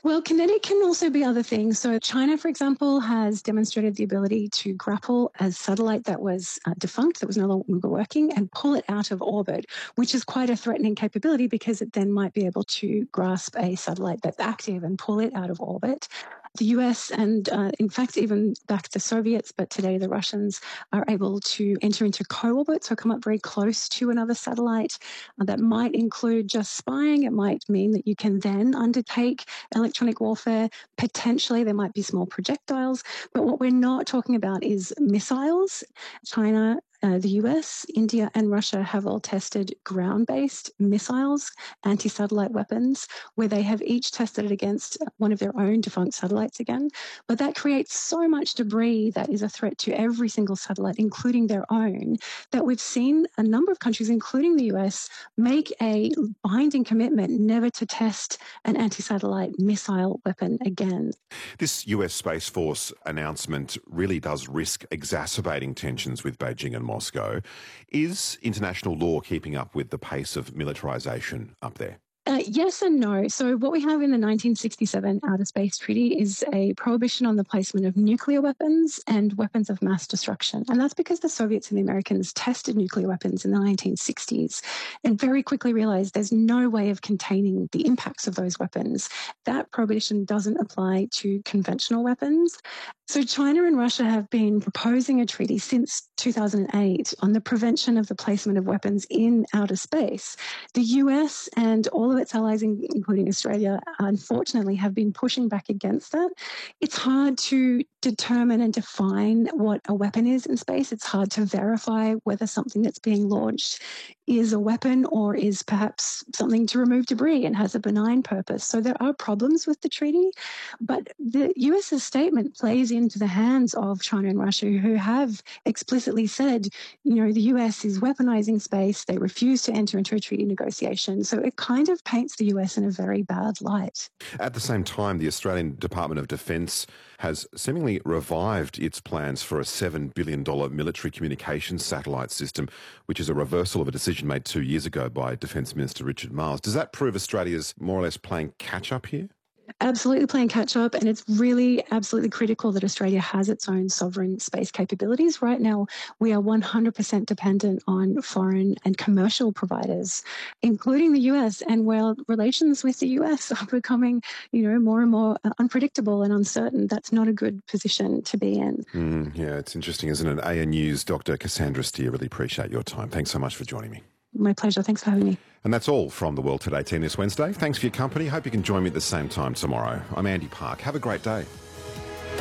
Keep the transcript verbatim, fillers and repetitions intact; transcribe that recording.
Well, kinetic can also be other things. So China, for example, has demonstrated the ability to grapple a satellite that was uh, defunct, that was no longer working, and pull it out of orbit, which is quite a threatening capability because it then might be able to grasp a satellite that's active and pull it out of orbit. The U S and, uh, in fact, even back the Soviets, but today the Russians are able to enter into co-orbit, so come up very close to another satellite. Uh, that might include just spying. It might mean that you can then undertake electronic warfare. Potentially, there might be small projectiles. But what we're not talking about is missiles. China, Uh, the U S, India, and Russia have all tested ground-based missiles, anti-satellite weapons, where they have each tested it against one of their own defunct satellites again. But that creates so much debris that is a threat to every single satellite, including their own, that we've seen a number of countries, including the U S, make a binding commitment never to test an anti-satellite missile weapon again. This U S Space Force announcement really does risk exacerbating tensions with Beijing and Moscow. Is international law keeping up with the pace of militarisation up there? Uh, yes and no. So what we have in the nineteen sixty-seven Outer Space Treaty is a prohibition on the placement of nuclear weapons and weapons of mass destruction. And that's because the Soviets and the Americans tested nuclear weapons in the nineteen sixties and very quickly realized there's no way of containing the impacts of those weapons. That prohibition doesn't apply to conventional weapons. So China and Russia have been proposing a treaty since two thousand eight on the prevention of the placement of weapons in outer space. The U S and all of its allies, including Australia, unfortunately have been pushing back against that. It's hard to determine and define what a weapon is in space. It's hard to verify whether something that's being launched is a weapon or is perhaps something to remove debris and has a benign purpose. So there are problems with the treaty, but the U S's statement plays into the hands of China and Russia, who have explicitly said, you know, the U S is weaponizing space. They refuse to enter into a treaty negotiation. So it kind of paints the U S in a very bad light. At the same time, the Australian Department of Defence has seemingly revived its plans for a seven billion dollars military communications satellite system, which is a reversal of a decision made two years ago by Defence Minister Richard Marles. Does that prove Australia's more or less playing catch-up here? Absolutely playing catch-up, and it's really absolutely critical that Australia has its own sovereign space capabilities. Right now, we are one hundred percent dependent on foreign and commercial providers, including the U S, and while relations with the U S are becoming, you know, more and more unpredictable and uncertain, that's not a good position to be in. Mm, yeah, it's interesting, isn't it? A N U's Doctor Cassandra Steer, really appreciate your time. Thanks so much for joining me. My pleasure. Thanks for having me. And that's all from The World Today team this Wednesday. Thanks for your company. Hope you can join me at the same time tomorrow. I'm Andy Park. Have a great day.